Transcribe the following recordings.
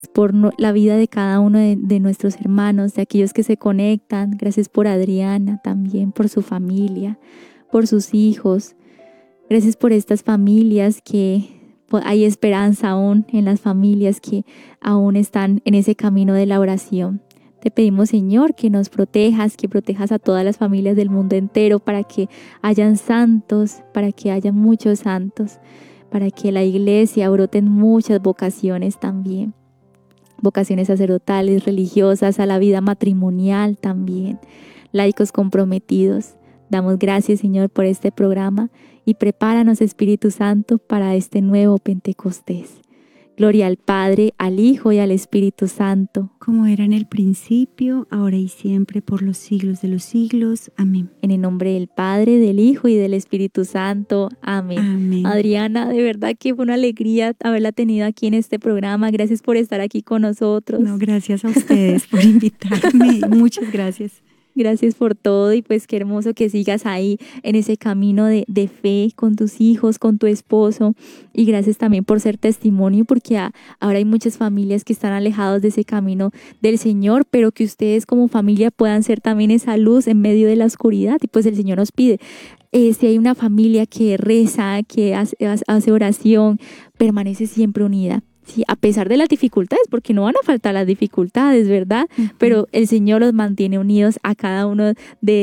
por la vida de cada uno de nuestros hermanos, de aquellos que se conectan. Gracias por Adriana también, por su familia, por sus hijos. Gracias por estas familias que hay esperanza aún en las familias que aún están en ese camino de la oración. Te pedimos, Señor, que nos protejas, que protejas a todas las familias del mundo entero para que hayan santos, para que haya muchos santos, para que la iglesia broten muchas vocaciones también. Vocaciones sacerdotales, religiosas, a la vida matrimonial también, laicos comprometidos. Damos gracias, Señor, por este programa y prepáranos, Espíritu Santo, para este nuevo Pentecostés. Gloria al Padre, al Hijo y al Espíritu Santo. Como era en el principio, ahora y siempre, por los siglos de los siglos. Amén. En el nombre del Padre, del Hijo y del Espíritu Santo. Amén. Amén. Adriana, de verdad que fue una alegría haberla tenido aquí en este programa. Gracias por estar aquí con nosotros. No, gracias a ustedes por invitarme. Muchas gracias. Gracias por todo y pues qué hermoso que sigas ahí en ese camino de fe con tus hijos, con tu esposo, y gracias también por ser testimonio, porque ahora hay muchas familias que están alejados de ese camino del Señor, pero que ustedes como familia puedan ser también esa luz en medio de la oscuridad. Y pues el Señor nos pide, si hay una familia que reza, que hace oración, permanece siempre unida. Sí, a pesar de las dificultades, porque no van a faltar las dificultades, ¿verdad? Uh-huh. Pero el Señor los mantiene unidos a cada uno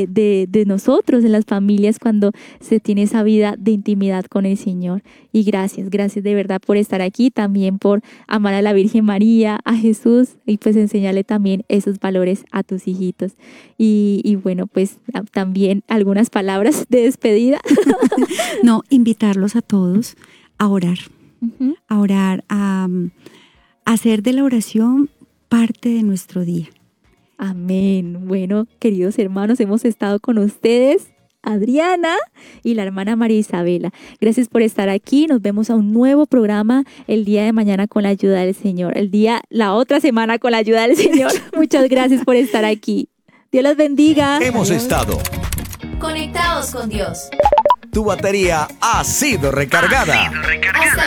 de nosotros, en las familias, cuando se tiene esa vida de intimidad con el Señor. Y gracias de verdad por estar aquí, también por amar a la Virgen María, a Jesús, y pues enseñarle también esos valores a tus hijitos. Y bueno, pues también algunas palabras de despedida. No, invitarlos a todos a orar. Uh-huh. A orar, a hacer de la oración parte de nuestro día. Amén. Bueno, queridos hermanos, hemos estado con ustedes, Adriana y la hermana María Isabela. Gracias por estar aquí. Nos vemos a un nuevo programa el día de mañana con la ayuda del Señor. La otra semana con la ayuda del Señor. Muchas gracias por estar aquí. Dios los bendiga. Hemos estado conectados con Dios. Tu batería ha sido recargada. Hasta